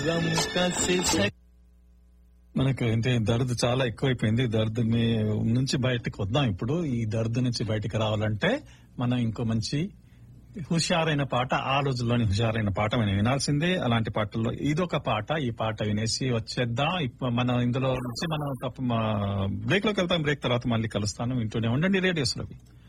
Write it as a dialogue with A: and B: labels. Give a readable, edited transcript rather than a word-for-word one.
A: गम का सिलसिला మనకు ఏంటి దర్ద్ చాలా ఎక్కువైపోయింది. దర్ద్ నుంచి బయటకు వద్దాం. ఇప్పుడు ఈ దర్ద్ నుంచి బయటకు రావాలంటే మనం ఇంకో మంచి హుషారైన పాట, ఆ రోజుల్లోని హుషారైన పాట మనం వినాల్సిందే. అలాంటి పాటల్లో ఇదొక పాట. ఈ పాట వినేసి వచ్చేద్దాం. మనం ఇందులో నుంచి మనం బ్రేక్ లోకి వెళ్తాం. బ్రేక్ తర్వాత మళ్ళీ కలుస్తాను. వింటూనే ఉండండి రేడియో సురభి.